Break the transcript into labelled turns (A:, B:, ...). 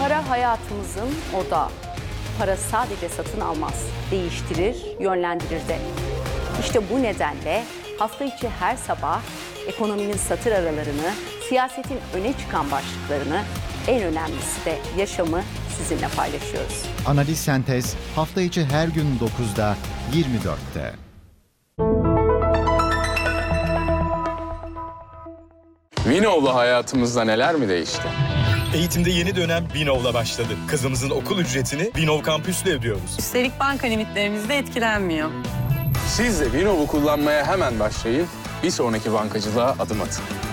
A: Para hayatımızın odağı. Para sadece satın almaz, değiştirir, yönlendirir de. İşte bu nedenle hafta içi her sabah ekonominin satır aralarını, siyasetin öne çıkan başlıklarını, en önemlisi de yaşamı sizinle paylaşıyoruz.
B: Analiz Sentez hafta içi her gün 9'da 24'te.
C: Vinov'la hayatımızda neler mi değişti?
D: Eğitimde yeni dönem Vinov'la başladı. Kızımızın okul ücretini Vinov Kampüs'le ödüyoruz.
E: Üstelik banka limitlerimiz de etkilenmiyor.
C: Siz de Vinov'u kullanmaya hemen başlayın. Bir sonraki bankacılığa adım atın.